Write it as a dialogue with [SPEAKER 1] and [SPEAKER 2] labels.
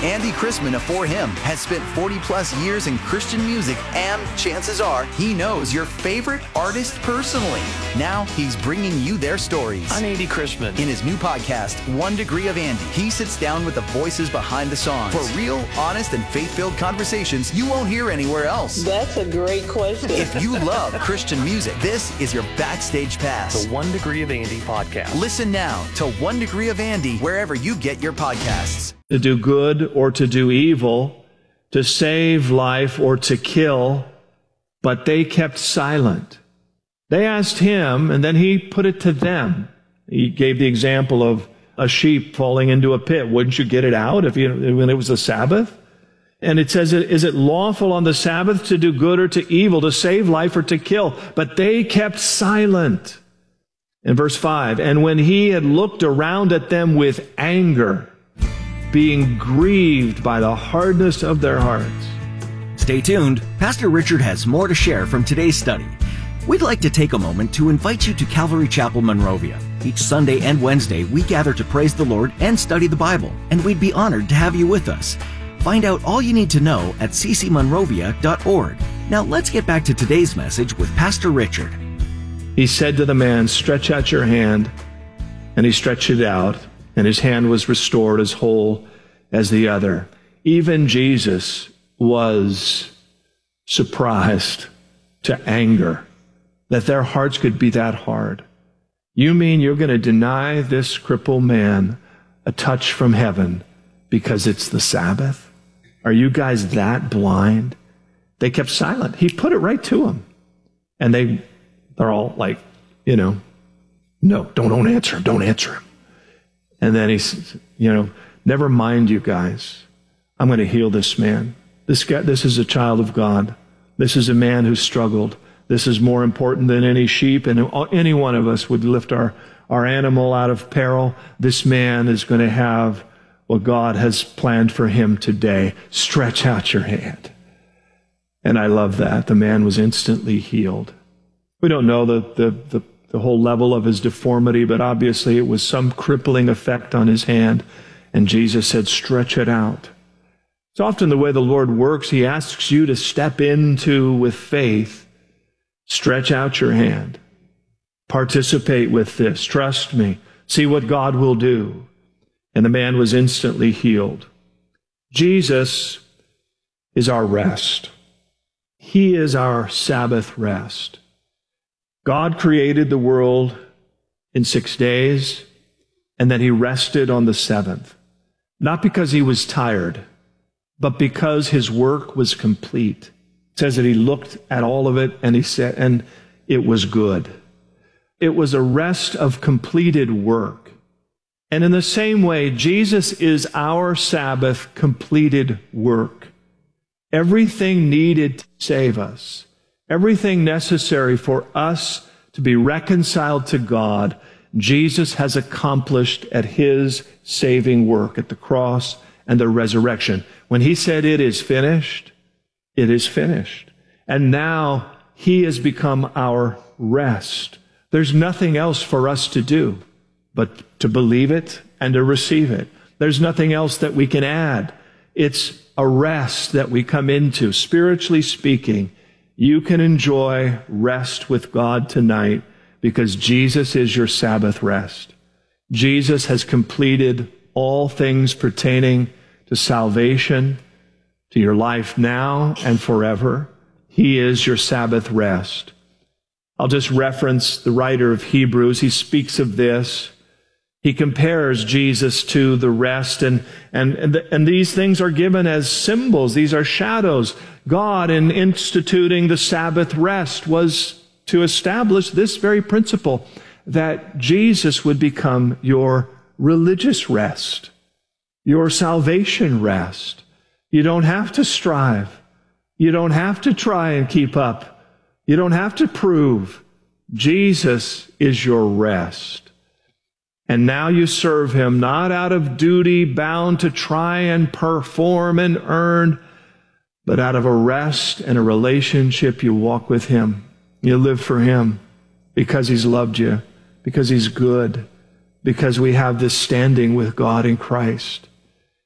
[SPEAKER 1] Andy Chrisman of For Him has spent 40-plus years in Christian music, and chances are he knows your favorite artist personally. Now he's bringing you their stories.
[SPEAKER 2] I'm Andy Chrisman.
[SPEAKER 1] In his new podcast, 1 Degree of Andy, he sits down with the voices behind the songs for real, honest, and faith-filled conversations you won't hear anywhere else.
[SPEAKER 3] That's a great question.
[SPEAKER 1] If you love Christian music, this is your backstage pass.
[SPEAKER 2] The 1 Degree of Andy podcast.
[SPEAKER 1] Listen now to 1 Degree of Andy wherever you get your podcasts.
[SPEAKER 4] To do good or to do evil, to save life or to kill, but they kept silent. They asked him, and then he put it to them. He gave the example of a sheep falling into a pit. Wouldn't you get it out when it was the Sabbath? And it says, is it lawful on the Sabbath to do good or to evil, to save life or to kill? But they kept silent. In verse 5, and when he had looked around at them with anger, being grieved by the hardness of their hearts.
[SPEAKER 5] Stay tuned. Pastor Richard has more to share from today's study. We'd like to take a moment to invite you to Calvary Chapel, Monrovia. Each Sunday and Wednesday, we gather to praise the Lord and study the Bible, and we'd be honored to have you with us. Find out all you need to know at ccmonrovia.org. Now let's get back to today's message with Pastor Richard.
[SPEAKER 4] He said to the man, stretch out your hand, and he stretched it out, and his hand was restored as whole as the other. Even Jesus was surprised to anger that their hearts could be that hard. You mean you're going to deny this crippled man a touch from heaven because it's the Sabbath? Are you guys that blind? They kept silent. He put it right to them. And they're all like, no, don't answer him. Don't answer him. And then he says, never mind you guys. I'm going to heal this man. This is a child of God. This is a man who struggled. This is more important than any sheep, and any one of us would lift our animal out of peril. This man is going to have what God has planned for him today. Stretch out your hand. And I love that. The man was instantly healed. We don't know the whole level of his deformity, but obviously it was some crippling effect on his hand. And Jesus said, stretch it out. It's often the way the Lord works. He asks you to step into with faith. Stretch out your hand. Participate with this. Trust me. See what God will do. And the man was instantly healed. Jesus is our rest. He is our Sabbath rest. God created the world in 6 days, and then he rested on the seventh. Not because he was tired, but because his work was complete. It says that he looked at all of it, and he said, and it was good. It was a rest of completed work. And in the same way, Jesus is our Sabbath completed work. Everything needed to save us, everything necessary for us to be reconciled to God, Jesus has accomplished at his saving work at the cross and the resurrection. When he said it is finished, it is finished. And now he has become our rest. There's nothing else for us to do but to believe it and to receive it. There's nothing else that we can add. It's a rest that we come into. Spiritually speaking, you can enjoy rest with God tonight because Jesus is your Sabbath rest. Jesus has completed all things pertaining to salvation, to your life now and forever. He is your Sabbath rest. I'll just reference the writer of Hebrews. He speaks of this. He compares Jesus to the rest, and these things are given as symbols. These are shadows. God, in instituting the Sabbath rest, was to establish this very principle, that Jesus would become your religious rest, your salvation rest. You don't have to strive. You don't have to try and keep up. You don't have to prove. Jesus is your rest. And now you serve him not out of duty, bound to try and perform and earn, but out of a rest and a relationship. You walk with him. You live for him because he's loved you, because he's good, because we have this standing with God in Christ.